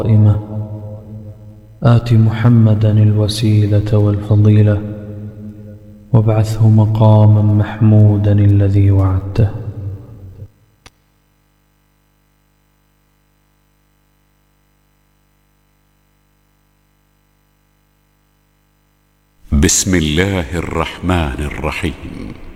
قائمة آت محمدا الوسيلة والفضيلة وابعثه مقاما محمودا الذي وعدته. بسم الله الرحمن الرحيم.